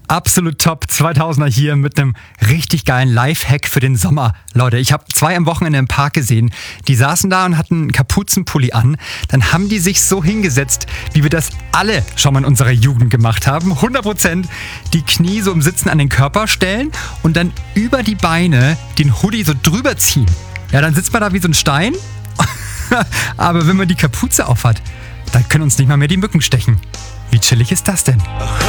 Absolut top 2000er hier mit einem richtig geilen Lifehack für den Sommer. Leute, ich habe 2 am Wochenende im Park gesehen. Die saßen da und hatten einen Kapuzenpulli an. Dann haben die sich so hingesetzt, wie wir das alle schon mal in unserer Jugend gemacht haben. 100% die Knie so im Sitzen an den Körper stellen und dann über die Beine den Hoodie so drüber ziehen. Ja, dann sitzt man da wie so ein Stein. Aber wenn man die Kapuze aufhat, dann können uns nicht mal mehr die Mücken stechen. Wie chillig ist das denn?